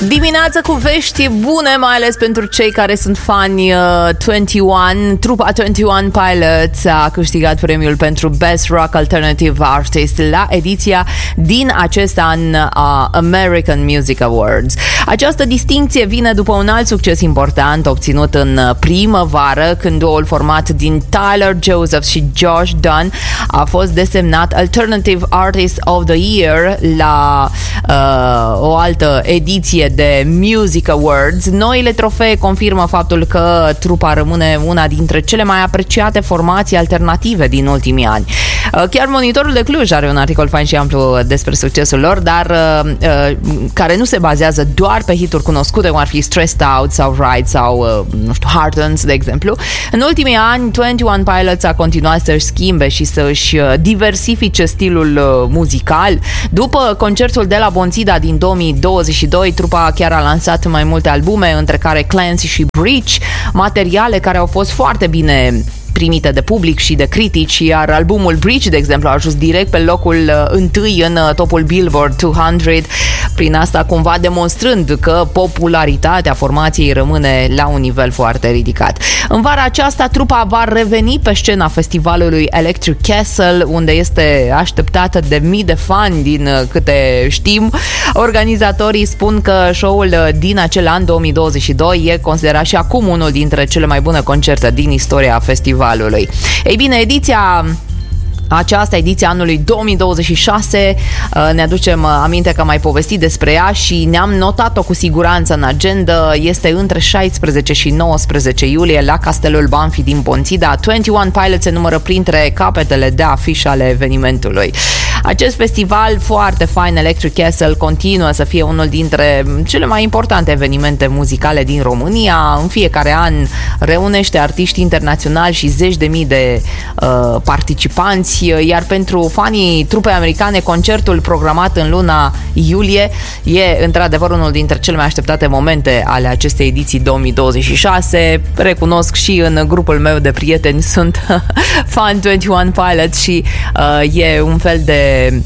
Dimineața cu vești bune, mai ales pentru cei care sunt fani 21. Trupa 21 Pilots a câștigat premiul pentru Best Rock Alternative Artist la ediția din acest an a American Music Awards. Această distincție vine după un alt succes important obținut în primăvară, când duoul format din Tyler Joseph și Josh Dun a fost desemnat Alternative Artist of the Year la o altă ediție de Music Awards. Noile trofee confirmă faptul că trupa rămâne una dintre cele mai apreciate formații alternative din ultimii ani. Chiar Monitorul de Cluj are un articol fain și amplu despre succesul lor, dar care nu se bazează doar pe hituri cunoscute, cum ar fi Stressed Out sau Ride sau, nu știu, Heartlands, de exemplu. În ultimii ani, 21 Pilots a continuat să-și schimbe și să-și diversifice stilul muzical. După concertul de la Bonțida din 2022, trupa chiar a lansat mai multe albume, între care Clancy și Breach, materiale care au fost foarte bine primite de public și de critici, iar albumul Breach, de exemplu, a ajuns direct pe locul întâi în topul Billboard 200, prin asta cumva demonstrând că popularitatea formației rămâne la un nivel foarte ridicat. În vara aceasta, trupa va reveni pe scena festivalului Electric Castle, unde este așteptată de mii de fani din câte știm. Organizatorii spun că show-ul din acel an 2022 e considerat și acum unul dintre cele mai bune concerte din istoria festivalului. Ei bine, ediția anului 2026, ne aducem aminte că am mai povestit despre ea și ne-am notat-o cu siguranță în agenda, este între 16 și 19 iulie la Castelul Banfi din Bonțida. 21 Pilots se numără printre capetele de afiș ale evenimentului. Acest festival foarte fain, Electric Castle, continuă să fie unul dintre cele mai importante evenimente muzicale din România. În fiecare an reunește artiști internaționali și zeci de mii de participanți, iar pentru fanii trupei americane, concertul programat în luna iulie e într-adevăr unul dintre cele mai așteptate momente ale acestei ediții 2026. Recunosc, și în grupul meu de prieteni sunt fan 21 Pilots și e un fel de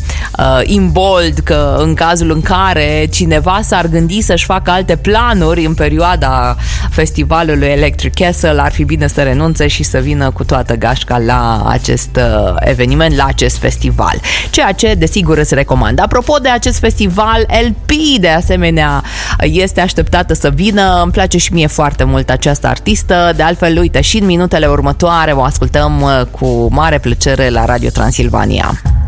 imbold că în cazul în care cineva s-ar gândi să-și facă alte planuri în perioada festivalului Electric Castle, ar fi bine să renunțe și să vină cu toată gașca la acest eveniment, la acest festival. Ceea ce, desigur, îți recomand. Apropo de acest festival, LP, de asemenea, este așteptată să vină. Îmi place și mie foarte mult această artistă. De altfel, uite, și în minutele următoare o ascultăm cu mare plăcere la Radio Transilvania.